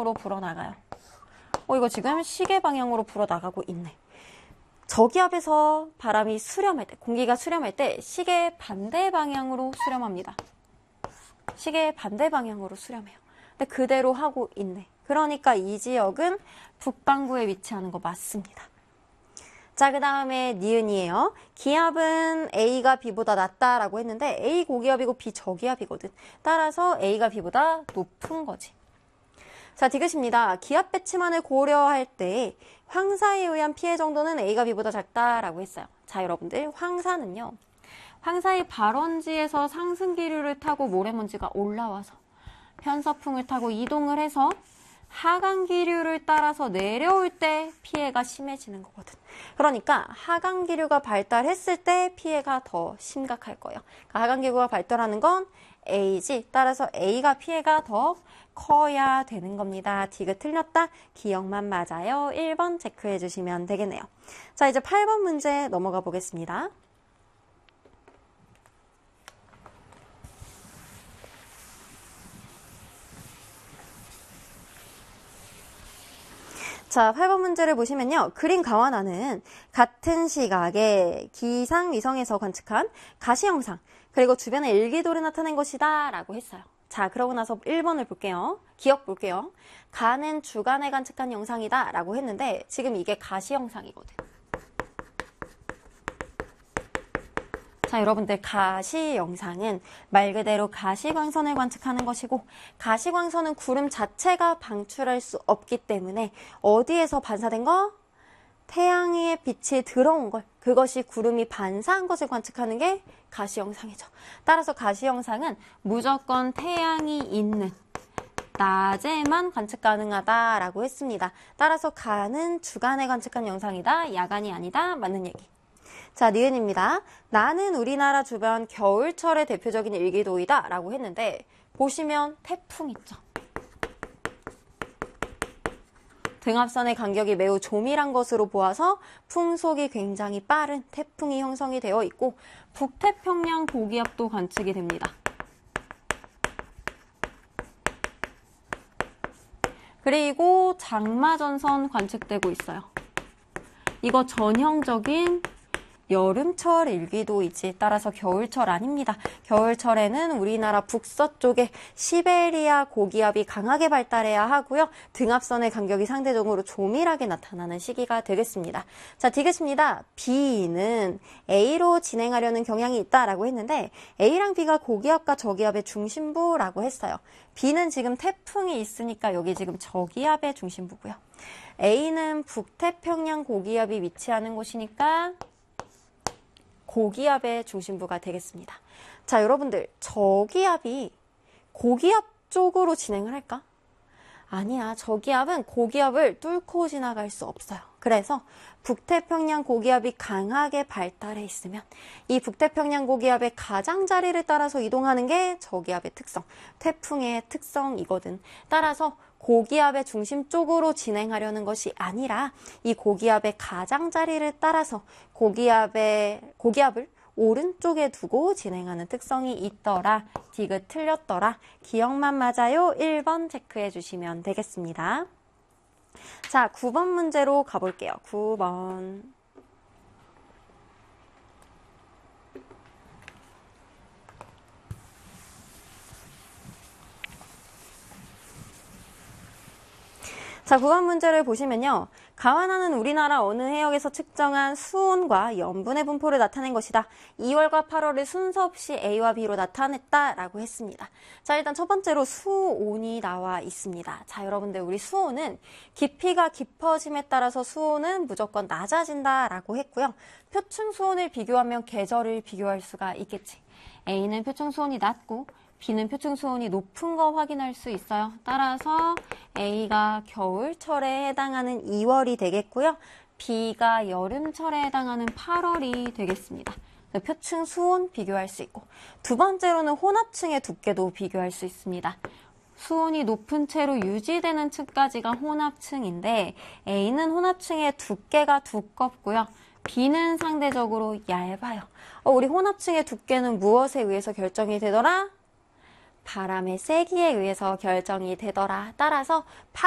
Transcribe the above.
방향으로 불어나가요. 이거 지금 시계 방향으로 불어나가고 있네. 저기압에서 바람이 수렴할 때, 공기가 수렴할 때 시계 반대 방향으로 수렴합니다. 시계 반대 방향으로 수렴해요. 근데 그대로 하고 있네. 그러니까 이 지역은 북반구에 위치하는 거 맞습니다. 자, 그 다음에 니은이에요. 기압은 A가 B보다 낮다라고 했는데 A 고기압이고 B 저기압이거든. 따라서 A가 B보다 높은 거지. 자, 디귿입니다. 기압 배치만을 고려할 때 황사에 의한 피해 정도는 A가 B보다 작다라고 했어요. 자, 여러분들 황사는요. 황사의 발원지에서 상승 기류를 타고 모래먼지가 올라와서 편서풍을 타고 이동을 해서 하강 기류를 따라서 내려올 때 피해가 심해지는 거거든. 그러니까 하강 기류가 발달했을 때 피해가 더 심각할 거예요. 그러니까 하강 기류가 발달하는 건 A지. 따라서 A가 피해가 더 커야 되는 겁니다. 디귿 틀렸다. 기억만 맞아요. 1번 체크해 주시면 되겠네요. 자, 이제 8번 문제 넘어가 보겠습니다. 자, 8번 문제를 보시면요. 그린 가와나는 같은 시각에 기상위성에서 관측한 가시 영상, 그리고 주변에 일기도를 나타낸 것이다 라고 했어요. 자, 그러고 나서 1번을 볼게요. 기억 볼게요. 가는 주간에 관측한 영상이다 라고 했는데 지금 이게 가시 영상이거든. 자, 여러분들 가시 영상은 말 그대로 가시광선을 관측하는 것이고 가시광선은 구름 자체가 방출할 수 없기 때문에 어디에서 반사된 거? 태양의 빛이 들어온 걸, 그것이 구름이 반사한 것을 관측하는 게 가시 영상이죠. 따라서 가시 영상은 무조건 태양이 있는 낮에만 관측 가능하다라고 했습니다. 따라서 가는 주간에 관측한 영상이다. 야간이 아니다. 맞는 얘기. 자, 니은입니다. 나는 우리나라 주변 겨울철의 대표적인 일기도이다 라고 했는데 보시면 태풍 있죠. 등압선의 간격이 매우 조밀한 것으로 보아서 풍속이 굉장히 빠른 태풍이 형성이 되어 있고 북태평양 고기압도 관측이 됩니다. 그리고 장마전선 관측되고 있어요. 이거 전형적인 여름철 일기도이지. 따라서 겨울철 아닙니다. 겨울철에는 우리나라 북서쪽에 시베리아 고기압이 강하게 발달해야 하고요. 등압선의 간격이 상대적으로 조밀하게 나타나는 시기가 되겠습니다. 자, 디귿입니다. B는 A로 진행하려는 경향이 있다라고 했는데 A랑 B가 고기압과 저기압의 중심부라고 했어요. B는 지금 태풍이 있으니까 여기 지금 저기압의 중심부고요. A는 북태평양 고기압이 위치하는 곳이니까 고기압의 중심부가 되겠습니다. 자, 여러분들 저기압이 고기압 쪽으로 진행을 할까? 아니야. 저기압은 고기압을 뚫고 지나갈 수 없어요. 그래서 북태평양 고기압이 강하게 발달해 있으면 이 북태평양 고기압의 가장자리를 따라서 이동하는 게 저기압의 특성, 태풍의 특성이거든. 따라서 고기압의 중심 쪽으로 진행하려는 것이 아니라 이 고기압의 가장자리를 따라서 고기압을 오른쪽에 두고 진행하는 특성이 있더라. 디귿 틀렸더라. 기억만 맞아요. 1번 체크해 주시면 되겠습니다. 자, 9번 문제로 가볼게요. 9번. 자, 9번 문제를 보시면요. 가와나는 우리나라 어느 해역에서 측정한 수온과 염분의 분포를 나타낸 것이다. 2월과 8월을 순서 없이 A와 B로 나타냈다라고 했습니다. 자, 일단 첫 번째로 수온이 나와 있습니다. 자, 여러분들 우리 수온은 깊이가 깊어짐에 따라서 수온은 무조건 낮아진다라고 했고요. 표층 수온을 비교하면 계절을 비교할 수가 있겠지. A는 표층 수온이 낮고 B는 표층 수온이 높은 거 확인할 수 있어요. 따라서 A가 겨울철에 해당하는 2월이 되겠고요. B가 여름철에 해당하는 8월이 되겠습니다. 표층 수온 비교할 수 있고 두 번째로는 혼합층의 두께도 비교할 수 있습니다. 수온이 높은 채로 유지되는 층까지가 혼합층인데 A는 혼합층의 두께가 두껍고요. B는 상대적으로 얇아요. 우리 혼합층의 두께는 무엇에 의해서 결정이 되더라? 바람의 세기에 의해서 결정이 되더라. 따라서